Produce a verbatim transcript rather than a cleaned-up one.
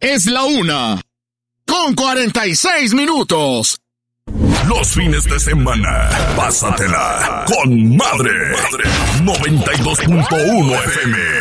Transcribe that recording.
Es la una, con cuarenta y seis minutos. Los fines de semana, pásatela con Madre. noventa y dos punto uno F M.